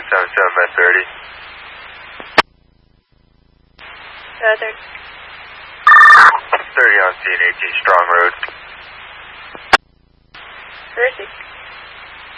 77 by 30. 30 on scene, 18 Strong Road. Where is he?